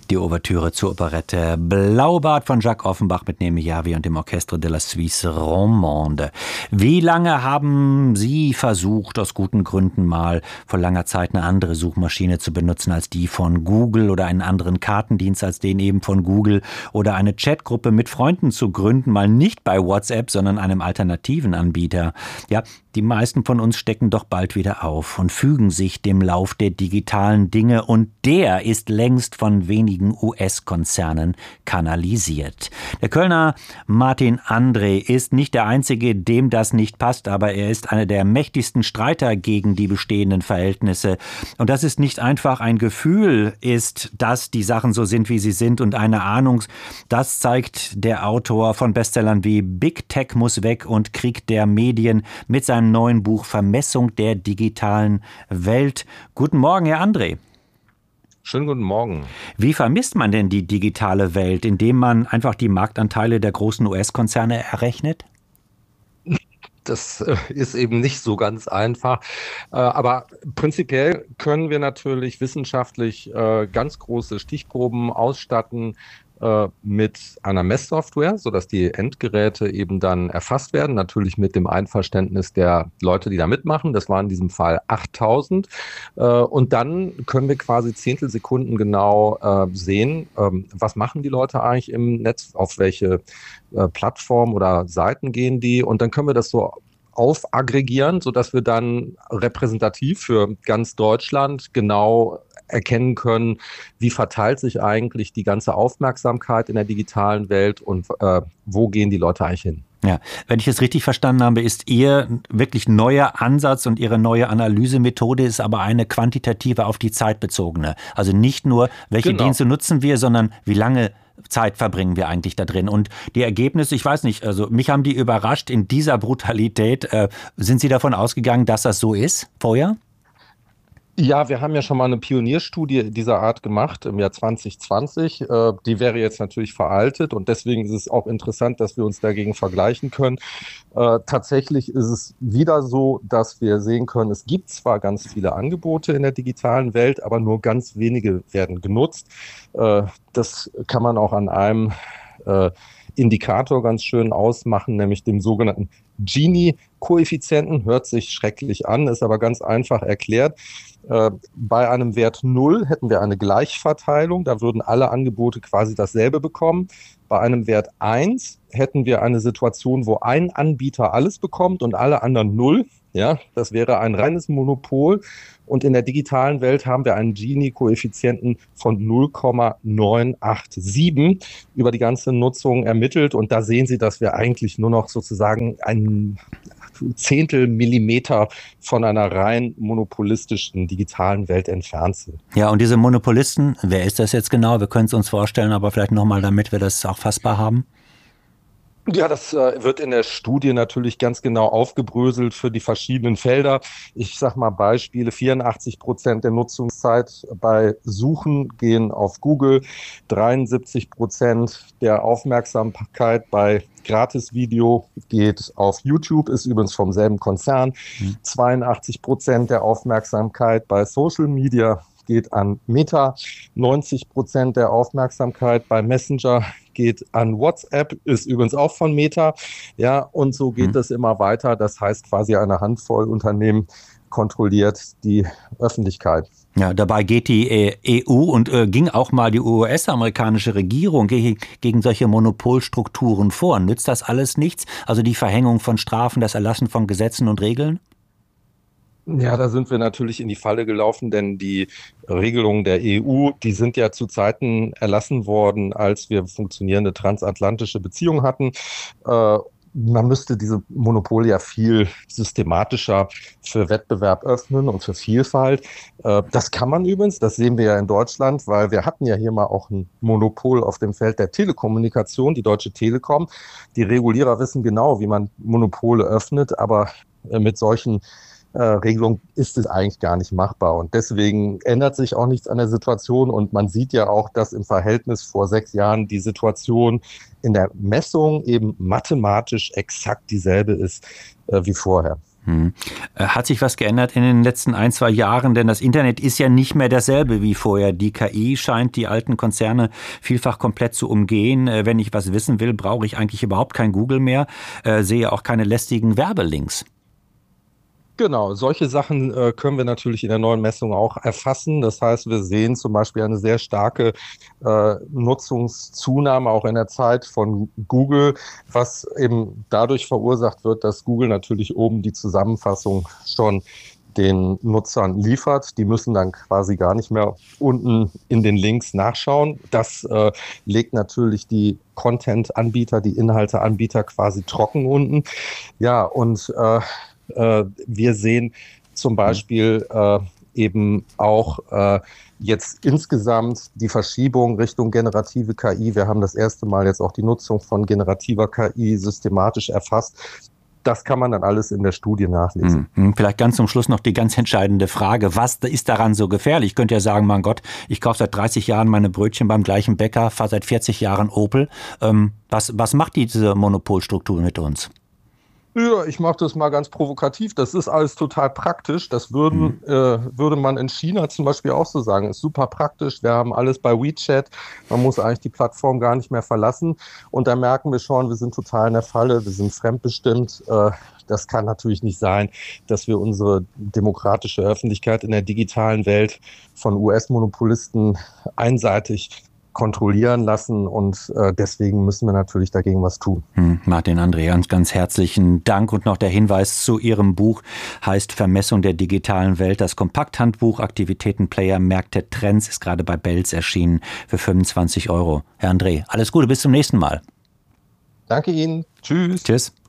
Die Ouvertüre zur Operette Blaubart von Jacques Offenbach mit Neme Yavi und dem Orchestre de la Suisse Romande. Wie lange haben Sie versucht, aus guten Gründen mal vor langer Zeit eine andere Suchmaschine zu benutzen als die von Google oder einen anderen Kartendienst als den eben von Google oder eine Chatgruppe mit Freunden zu gründen, mal nicht bei WhatsApp, sondern einem alternativen Anbieter? Ja, die meisten von uns stecken doch bald wieder auf und fügen sich dem Lauf der digitalen Dinge, und der ist längst von wenigen US-Konzernen kanalisiert. Der Kölner Martin André ist nicht der Einzige, dem das nicht passt, aber er ist einer der mächtigsten Streiter gegen die bestehenden Verhältnisse. Und das ist nicht einfach ein Gefühl ist, dass die Sachen so sind, wie sie sind, und eine Ahnung. Das zeigt der Autor von Bestsellern wie Big Tech muss weg und Krieg der Medien mit seinem neuen Buch Vermessung der digitalen Welt. Guten Morgen, Herr André. Schönen guten Morgen. Wie vermisst man denn die digitale Welt, indem man einfach die Marktanteile der großen US-Konzerne errechnet? Das ist eben nicht so ganz einfach. Aber prinzipiell können wir natürlich wissenschaftlich ganz große Stichproben ausstatten mit einer Messsoftware, sodass die Endgeräte eben dann erfasst werden, natürlich mit dem Einverständnis der Leute, die da mitmachen. Das waren in diesem Fall 8000. Und dann können wir quasi Zehntelsekunden genau sehen, was machen die Leute eigentlich im Netz, auf welche Plattform oder Seiten gehen die. Und dann können wir das so aufaggregieren, sodass wir dann repräsentativ für ganz Deutschland genau erkennen können, wie verteilt sich eigentlich die ganze Aufmerksamkeit in der digitalen Welt und wo gehen die Leute eigentlich hin. Ja, wenn ich es richtig verstanden habe, ist Ihr wirklich neuer Ansatz und Ihre neue Analysemethode ist aber eine quantitative auf die Zeit bezogene. Also nicht nur, welche Dienste nutzen wir, sondern wie lange Zeit verbringen wir eigentlich da drin. Und die Ergebnisse, ich weiß nicht, also mich haben die überrascht in dieser Brutalität. Sind Sie davon ausgegangen, dass das so ist vorher? Ja, wir haben ja schon mal eine Pionierstudie dieser Art gemacht im Jahr 2020. Die wäre jetzt natürlich veraltet und deswegen ist es auch interessant, dass wir uns dagegen vergleichen können. Tatsächlich ist es wieder so, dass wir sehen können, es gibt zwar ganz viele Angebote in der digitalen Welt, aber nur ganz wenige werden genutzt. Das kann man auch an einem Indikator ganz schön ausmachen, nämlich dem sogenannten Gini-Koeffizienten. Hört sich schrecklich an, ist aber ganz einfach erklärt. Bei einem Wert 0 hätten wir eine Gleichverteilung, da würden alle Angebote quasi dasselbe bekommen. Bei einem Wert 1 hätten wir eine Situation, wo ein Anbieter alles bekommt und alle anderen 0. Ja, das wäre ein reines Monopol. Und in der digitalen Welt haben wir einen Gini-Koeffizienten von 0,987 über die ganze Nutzung ermittelt. Und da sehen Sie, dass wir eigentlich nur noch sozusagen ein Zehntel Millimeter von einer rein monopolistischen digitalen Welt entfernt sind. Ja, und diese Monopolisten, wer ist das jetzt genau? Wir können es uns vorstellen, aber vielleicht nochmal, damit wir das auch fassbar haben. Ja, das wird in der Studie natürlich ganz genau aufgebröselt für die verschiedenen Felder. Ich sag mal Beispiele: 84% der Nutzungszeit bei Suchen gehen auf Google, 73% der Aufmerksamkeit bei Gratis-Video geht auf YouTube, ist übrigens vom selben Konzern, 82% der Aufmerksamkeit bei Social Media geht an Meta, 90% der Aufmerksamkeit bei Messenger geht an WhatsApp, ist übrigens auch von Meta. Ja, und so geht es immer weiter. Das heißt, quasi eine Handvoll Unternehmen kontrolliert die Öffentlichkeit. Ja, dabei geht die EU und ging auch mal die US-amerikanische Regierung gegen solche Monopolstrukturen vor. Nützt das alles nichts? Also die Verhängung von Strafen, das Erlassen von Gesetzen und Regeln? Ja, da sind wir natürlich in die Falle gelaufen, denn die Regelungen der EU, die sind ja zu Zeiten erlassen worden, als wir funktionierende transatlantische Beziehungen hatten. Man müsste diese Monopole ja viel systematischer für Wettbewerb öffnen und für Vielfalt. Das kann man übrigens, das sehen wir ja in Deutschland, weil wir hatten ja hier mal auch ein Monopol auf dem Feld der Telekommunikation, die Deutsche Telekom. Die Regulierer wissen genau, wie man Monopole öffnet, aber mit solchen Regelung ist es eigentlich gar nicht machbar. Und deswegen ändert sich auch nichts an der Situation. Und man sieht ja auch, dass im Verhältnis vor 6 Jahren die Situation in der Messung eben mathematisch exakt dieselbe ist wie vorher. Hat sich was geändert in den letzten 1-2 Jahren? Denn das Internet ist ja nicht mehr dasselbe wie vorher. Die KI scheint die alten Konzerne vielfach komplett zu umgehen. Wenn ich was wissen will, brauche ich eigentlich überhaupt kein Google mehr, sehe auch keine lästigen Werbelinks. Genau, solche Sachen können wir natürlich in der neuen Messung auch erfassen. Das heißt, wir sehen zum Beispiel eine sehr starke Nutzungszunahme auch in der Zeit von Google, was eben dadurch verursacht wird, dass Google natürlich oben die Zusammenfassung schon den Nutzern liefert. Die müssen dann quasi gar nicht mehr unten in den Links nachschauen. Das legt natürlich die Content-Anbieter, die Inhalte-Anbieter quasi trocken unten. Ja, und wir sehen zum Beispiel eben auch jetzt insgesamt die Verschiebung Richtung generative KI. Wir haben das erste Mal jetzt auch die Nutzung von generativer KI systematisch erfasst. Das kann man dann alles in der Studie nachlesen. Vielleicht ganz zum Schluss noch die ganz entscheidende Frage. Was ist daran so gefährlich? Ich könnte ja sagen, mein Gott, ich kaufe seit 30 Jahren meine Brötchen beim gleichen Bäcker, fahre seit 40 Jahren Opel. Was macht diese Monopolstruktur mit uns? Ja, ich mache das mal ganz provokativ. Das ist alles total praktisch. Das würde man in China zum Beispiel auch so sagen. Ist super praktisch. Wir haben alles bei WeChat. Man muss eigentlich die Plattform gar nicht mehr verlassen. Und da merken wir schon, wir sind total in der Falle. Wir sind fremdbestimmt. Das kann natürlich nicht sein, dass wir unsere demokratische Öffentlichkeit in der digitalen Welt von US-Monopolisten einseitig kontrollieren lassen und deswegen müssen wir natürlich dagegen was tun. Martin André, ganz herzlichen Dank und noch der Hinweis zu Ihrem Buch, heißt Vermessung der digitalen Welt. Das Kompakthandbuch Aktivitäten, Player, Märkte, Trends ist gerade bei Belz erschienen für 25 €. Herr André, alles Gute, bis zum nächsten Mal. Danke Ihnen. Tschüss. Tschüss.